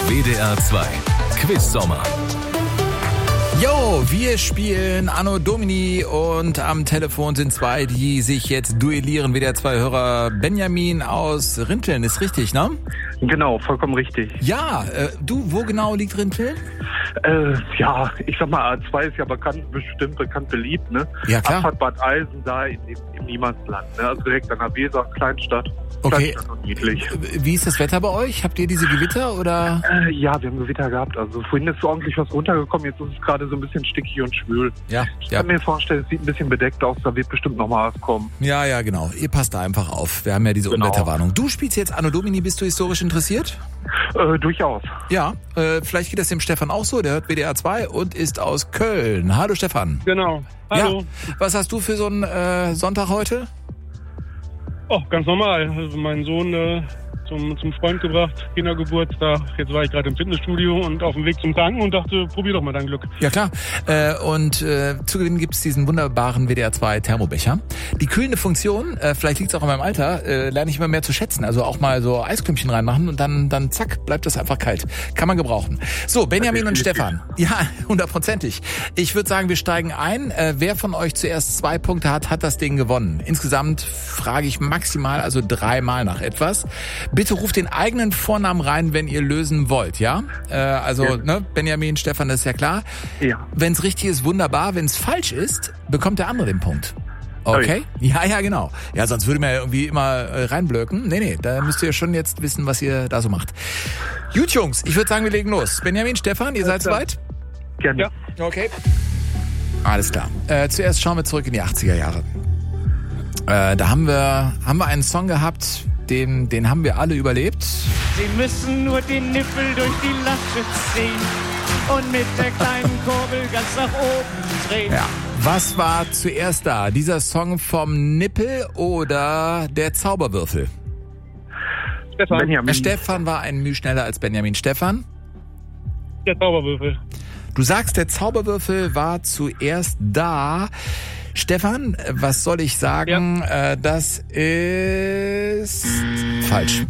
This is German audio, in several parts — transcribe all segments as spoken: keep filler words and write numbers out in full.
W D R zwei Quiz-Sommer. Jo, wir spielen Anno Domini und am Telefon sind zwei, die sich jetzt duellieren. W D R zwei Hörer Benjamin aus Rinteln, ist richtig, ne? Genau, vollkommen richtig. Ja, äh, du, wo genau liegt Rinteln? Äh, ja, ich sag mal, A zwei ist ja bekannt, bestimmt bekannt beliebt, ne? Ja, klar. Abfahrt Bad Eisen, da in, im, im Niemandsland, ne? Also direkt an der Weser, Kleinstadt. Okay. Kleinstadt und niedlich. Wie ist das Wetter bei euch? Habt ihr diese Gewitter oder? Äh, ja, wir haben Gewitter gehabt. Also vorhin ist so ordentlich was runtergekommen, jetzt ist es gerade so ein bisschen stickig und schwül. Ja, Ich ja. kann mir vorstellen, es sieht ein bisschen bedeckt aus, da wird bestimmt noch mal was kommen. Ja, ja, genau. Ihr passt da einfach auf. Wir haben ja diese Genau. Unwetterwarnung. Du spielst jetzt Anno Domini, bist du historisch interessiert? Äh, durchaus. Ja, äh, vielleicht geht das dem Stefan auch so. Der hört W D R zwei und ist aus Köln. Hallo Stefan. Genau. Hallo. Ja. Was hast du für so einen äh, Sonntag heute? Oh, ganz normal. Also meinen Sohn äh, zum, zum Freund gebracht, Kindergeburtstag. Jetzt war ich gerade im Fitnessstudio und auf dem Weg zum Tanken und dachte, probier doch mal dein Glück. Ja klar. Äh, und äh, zu gewinnen gibt's diesen wunderbaren W D R zwei Thermobecher. Die kühlende Funktion, äh, vielleicht liegt's auch an meinem Alter, äh, lerne ich immer mehr zu schätzen. Also auch mal so Eisklümpchen reinmachen und dann dann zack, bleibt das einfach kalt. Kann man gebrauchen. So, Benjamin und Stefan. Ja, hundertprozentig. Ich würde sagen, wir steigen ein. Äh, wer von euch zuerst zwei Punkte hat, hat das Ding gewonnen. Insgesamt frage ich maximal, also dreimal nach etwas. Bitte ruft den eigenen Vornamen rein, wenn ihr lösen wollt, ja? Äh, also, Ja. ne, Benjamin, Stefan, das ist ja klar. Ja. Wenn es richtig ist, wunderbar. Wenn es falsch ist, bekommt der andere den Punkt. Okay? Ja, ja, genau. Ja, sonst würde man ja irgendwie immer äh, reinblöken. Nee, nee, da müsst ihr schon jetzt wissen, was ihr da so macht. Gut, Jungs, ich würde sagen, wir legen los. Benjamin, Stefan, ihr seid klar. soweit? Gerne. Ja. Okay. Alles klar. Äh, zuerst schauen wir zurück in die achtziger Jahre. Äh, da haben wir, haben wir einen Song gehabt, den, den haben wir alle überlebt. Sie müssen nur den Nippel durch die Lasche ziehen und mit der kleinen Kurbel ganz nach oben drehen. Ja. Was war zuerst da? Dieser Song vom Nippel oder der Zauberwürfel? Stefan, Benjamin. Stefan war ein Mühe schneller als Benjamin. Stefan? der Zauberwürfel. Du sagst, der Zauberwürfel war zuerst da. Stefan, was soll ich sagen? Ja. Äh, das ist falsch.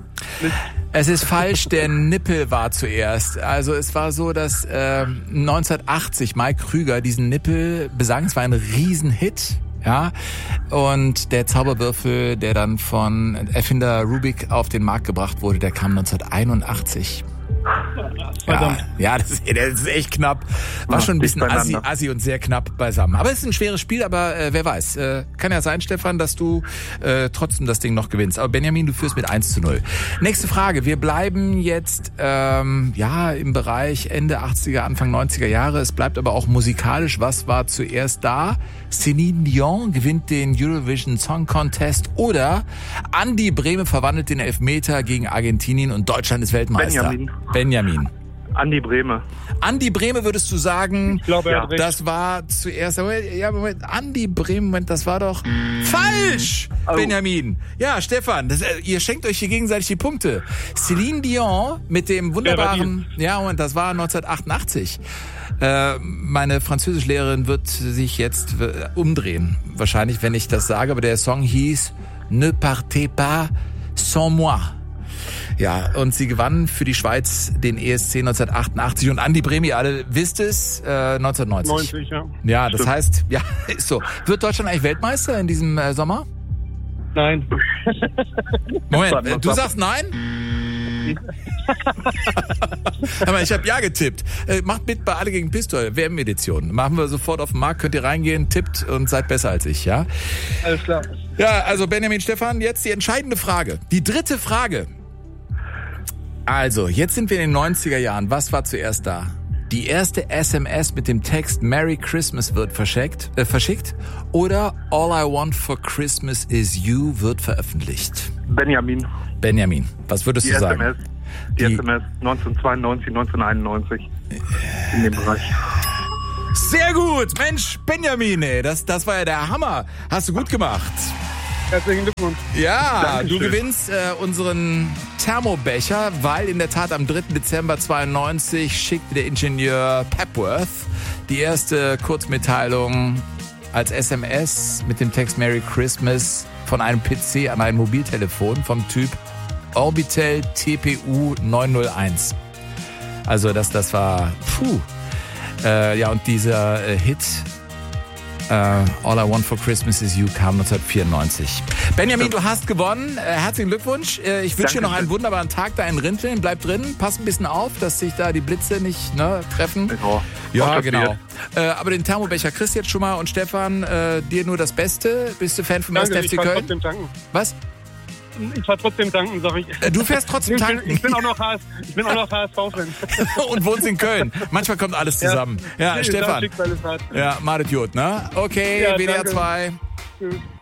Es ist falsch, der Nippel war zuerst. Also es war so, dass äh, neunzehnhundertachtzig Mike Krüger diesen Nippel besang. Es war ein Riesenhit. Ja, und der Zauberwürfel, der dann von Erfinder Rubik auf den Markt gebracht wurde, der kam neunzehnhunderteinundachtzig. Ja, ja, das ist, das ist echt knapp. War schon ein bisschen assi, assi und sehr knapp beisammen. Aber es ist ein schweres Spiel, aber äh, wer weiß. Äh, kann ja sein, Stefan, dass du äh, trotzdem das Ding noch gewinnst. Aber Benjamin, du führst mit eins zu null. Nächste Frage. Wir bleiben jetzt ähm, ja im Bereich Ende achtziger, Anfang neunziger Jahre. Es bleibt aber auch musikalisch. Was war zuerst da? Celine Dion gewinnt den Eurovision Song Contest oder Andi Brehme verwandelt den Elfmeter gegen Argentinien und Deutschland ist Weltmeister. Benjamin. Benjamin. Andi Brehme. Andi Brehme würdest du sagen, Ich glaube, er Ja. hat recht. das war zuerst, ja, Moment, Andi Brehme, Moment, das war doch falsch, Oh. Benjamin. Ja, Stefan, das, äh, ihr schenkt euch hier gegenseitig die Punkte. Celine Dion mit dem wunderbaren, ja, Moment, das war neunzehnhundertachtundachtzig. Äh, meine Französischlehrerin wird sich jetzt äh, umdrehen, wahrscheinlich, wenn ich das sage, aber der Song hieß Ne partez pas sans moi. Ja, und sie gewann für die Schweiz den E S C neunzehnhundertachtundachtzig und Andi Brehme, ihr alle wisst es, äh, neunzehnhundertneunzig. neunzig, ja. Ja, das Stimmt. heißt, ja, ist so. Wird Deutschland eigentlich Weltmeister in diesem äh, Sommer? Nein. Moment, äh, du sagst nein? Aber ich habe ja getippt. Äh, macht mit bei Alle gegen Pistol, W M-Edition. Machen wir sofort auf den Markt, könnt ihr reingehen, tippt und seid besser als ich, ja? Alles klar. Ja, also Benjamin, Stefan, jetzt die entscheidende Frage. Die dritte Frage. Also, jetzt sind wir in den neunziger Jahren. Was war zuerst da? Die erste S M S mit dem Text Merry Christmas wird verschickt, äh, verschickt oder All I Want for Christmas is You wird veröffentlicht. Benjamin. Benjamin, was würdest Die du S M sagen? S. Die, Die- S M S neunzehnhundertzweiundneunzig, neunzehnhunderteinundneunzig. In dem Bereich. Sehr gut, Mensch, Benjamin, ey, das, das war ja der Hammer. Hast du gut gemacht. Herzlichen Glückwunsch. Ja, Dankeschön. du gewinnst äh, unseren Thermobecher, weil in der Tat am dritten Dezember zweiundneunzig schickte der Ingenieur Pepworth die erste Kurzmitteilung als S M S mit dem Text Merry Christmas von einem P C an ein Mobiltelefon vom Typ Orbitel T P U neunhunderteins. Also das, das war, puh. Äh, ja, und dieser äh, Hit äh, All I Want for Christmas is You kam neunzehnhundertvierundneunzig. Benjamin, du hast gewonnen. Äh, herzlichen Glückwunsch. Äh, ich wünsche dir noch einen wunderbaren Tag da in Rinteln. Bleib drin, pass ein bisschen auf, dass sich da die Blitze nicht ne, treffen. Genau. Ja, genau. Äh, aber den Thermobecher kriegst du jetzt schon mal. Und Stefan, äh, dir nur das Beste. Bist du Fan vom Danke, ersten F C ich fahr Köln? trotzdem tanken. Was? Ich fahr trotzdem tanken, sag ich. Äh, du fährst trotzdem ich, bin, tanken. ich bin auch noch H S, ich bin auch noch H S V-Fan. Und wohnst in Köln. Manchmal kommt alles zusammen. Ja, ja Stefan. Ja, Madet Jod, ne? Okay, ja, W D R zwei. Tschüss.